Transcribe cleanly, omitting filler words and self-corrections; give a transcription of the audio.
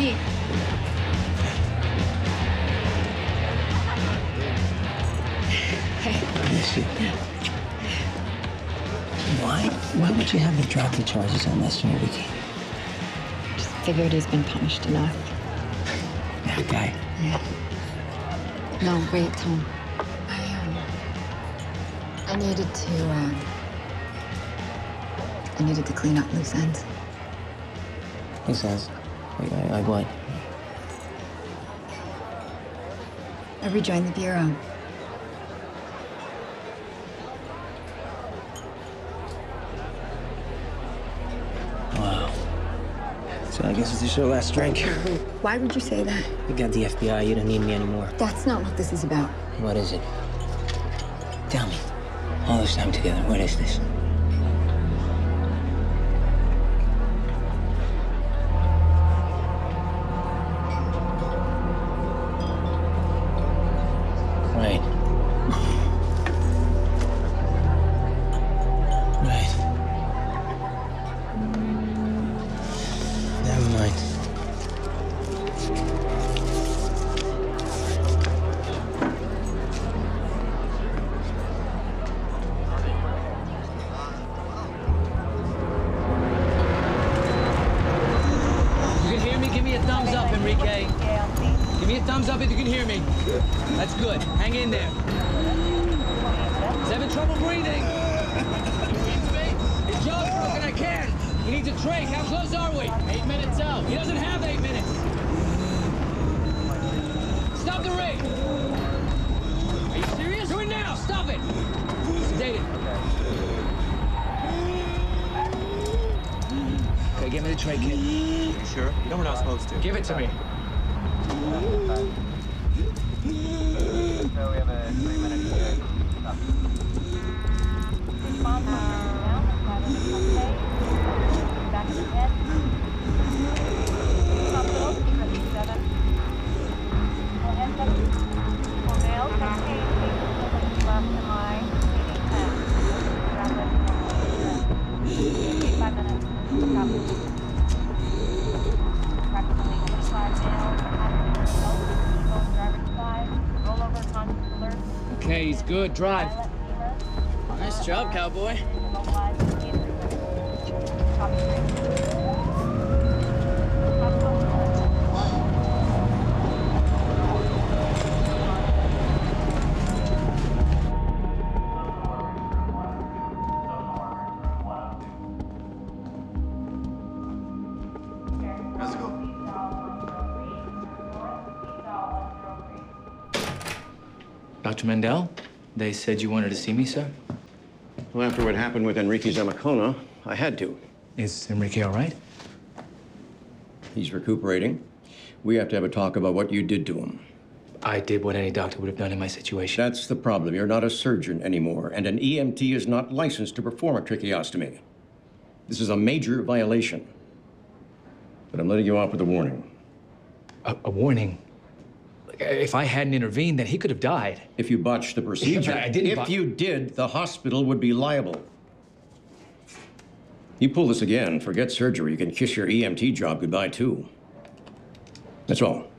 me. Why would you have him drop the charges on Lester Ricky? Just figured he's been punished enough. That guy. Yeah. No, wait, Tom. I needed to clean up loose ends. He says, like what? I rejoined the Bureau. Wow. So I guess this is your last drink. Why would you say that? You got the FBI. You don't need me anymore. That's not what this is about. What is it? Tell me. All this time together, what is this? Right. Right. Never mind. Give me a thumbs up, Enrique. Give me a thumbs up if you can hear me. That's good. Hang in there. He's having trouble breathing. His jaw's broken. I can't. He needs a trach. How close are we? 8 minutes out. He doesn't have 8 minutes. Stop the rig. Are you serious? Do it now. Stop it. Sedated. Okay, give me the trach kit. You sure? You know we're not supposed to. Give it to me. So we have a 3-minute here. Back of the head. Hospital, P7. For NW, for male, campaign, patients left in line, meeting 10. 5 minutes. Copy. Approximately 25 males, driver's side, rollover, conscious alert. Okay, he's good. Drive. Nice job, cowboy. How's it go? Dr. Mendel, they said you wanted to see me, sir? Well, after what happened with Enrique Zamacona, I had to. Is Enrique all right? He's recuperating. We have to have a talk about what you did to him. I did what any doctor would have done in my situation. That's the problem. You're not a surgeon anymore, and an EMT is not licensed to perform a tracheostomy. This is a major violation. But I'm letting you off with a warning. A warning? If I hadn't intervened, then he could have died. If you botched the procedure, I didn't if you did, the hospital would be liable. You pull this again, forget surgery. You can kiss your EMT job goodbye, too. That's all.